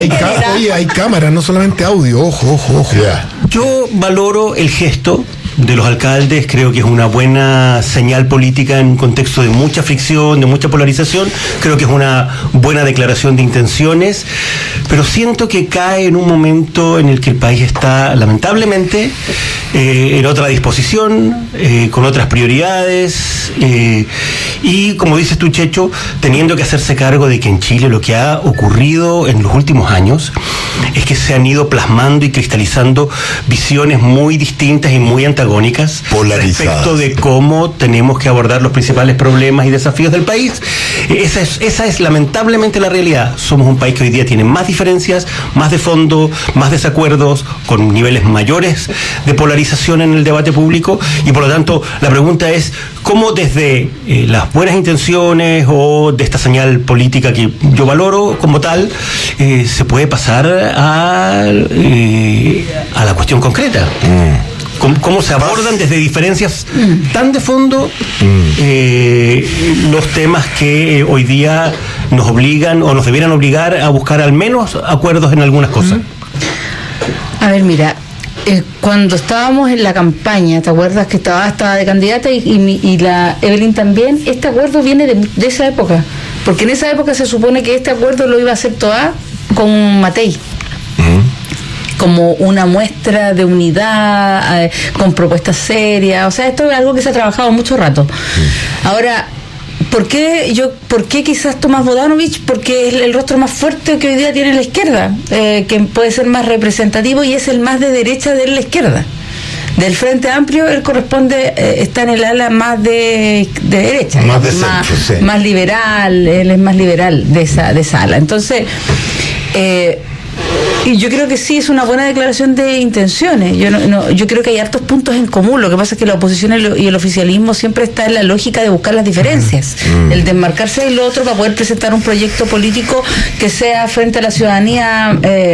Oye, hay cámaras, no solamente audio, ojo. Yeah. Yo valoro el gesto de los alcaldes, creo que es una buena señal política en un contexto de mucha fricción, de mucha polarización, creo que es una buena declaración de intenciones, pero siento que cae en un momento en el que el país está lamentablemente en otra disposición, con otras prioridades, y como dices tú, Checho, teniendo que hacerse cargo de que en Chile lo que ha ocurrido en los últimos años es que se han ido plasmando y cristalizando visiones muy distintas y muy antagónicas respecto de cómo tenemos que abordar los principales problemas y desafíos del país. Esa es lamentablemente la realidad. Somos un país que hoy día tiene más diferencias, más de fondo, más desacuerdos, con niveles mayores de polarización en el debate público, y por lo tanto la pregunta es cómo desde las buenas intenciones o de esta señal política que yo valoro como tal, se puede pasar a la cuestión concreta. ¿Cómo se abordan desde diferencias tan de fondo los temas que hoy día nos obligan o nos debieran obligar a buscar al menos acuerdos en algunas cosas? A ver, mira, cuando estábamos en la campaña, ¿te acuerdas que estaba de candidata y la Evelyn también? Este acuerdo viene de esa época, porque en esa época se supone que este acuerdo lo iba a hacer Toá con Matei. Como una muestra de unidad, con propuestas serias. O sea, esto es algo que se ha trabajado mucho rato. Ahora, ¿por qué quizás Tomás Bodanovich? Porque es el rostro más fuerte que hoy día tiene la izquierda, que puede ser más representativo y es el más de derecha de la izquierda. Del Frente Amplio, él corresponde, está en el ala más de derecha, más de centro, sí. Más liberal, él es más liberal de esa ala. Entonces, y yo creo que sí es una buena declaración de intenciones. Yo creo que hay hartos puntos en común. Lo que pasa es que la oposición y el oficialismo siempre está en la lógica de buscar las diferencias, el desmarcarse del otro para poder presentar un proyecto político que sea frente a la ciudadanía